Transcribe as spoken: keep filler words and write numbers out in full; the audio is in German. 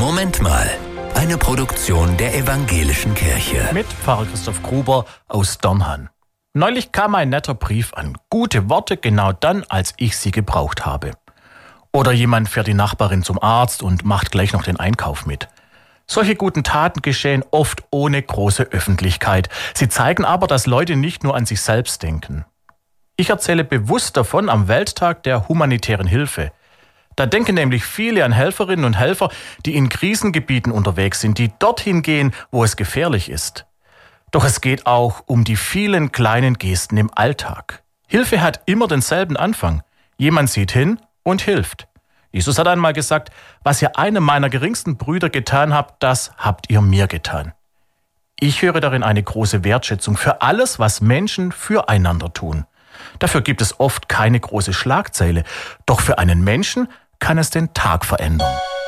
Moment mal. Eine Produktion der Evangelischen Kirche. Mit Pfarrer Christoph Gruber aus Dornhan. Neulich kam ein netter Brief an. Gute Worte genau dann, als ich sie gebraucht habe. Oder jemand fährt die Nachbarin zum Arzt und macht gleich noch den Einkauf mit. Solche guten Taten geschehen oft ohne große Öffentlichkeit. Sie zeigen aber, dass Leute nicht nur an sich selbst denken. Ich erzähle bewusst davon am Welttag der humanitären Hilfe. Da denken nämlich viele an Helferinnen und Helfer, die in Krisengebieten unterwegs sind, die dorthin gehen, wo es gefährlich ist. Doch es geht auch um die vielen kleinen Gesten im Alltag. Hilfe hat immer denselben Anfang. Jemand sieht hin und hilft. Jesus hat einmal gesagt, was ihr einem meiner geringsten Brüder getan habt, das habt ihr mir getan. Ich höre darin eine große Wertschätzung für alles, was Menschen füreinander tun. Dafür gibt es oft keine große Schlagzeile, doch für einen Menschen kann es den Tag verändern.